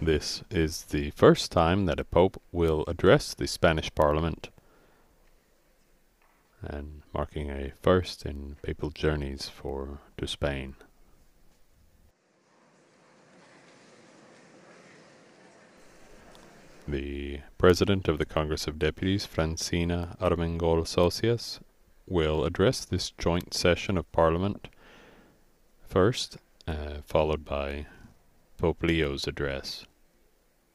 This is the first time that a pope will address the Spanish Parliament, and marking a first in papal journeys to Spain. The President of the Congress of Deputies, Francina Armengol Socias, will address this joint session of Parliament first, followed by Pope Leo's address.